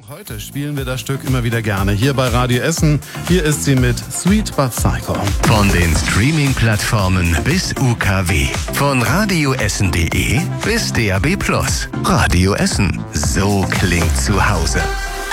Auch heute spielen wir das Stück immer wieder gerne hier bei Radio Essen. Hier ist sie mit Sweet But Psycho. Von den Streaming-Plattformen bis UKW. Von radioessen.de bis DAB+. Radio Essen. So klingt zu Hause.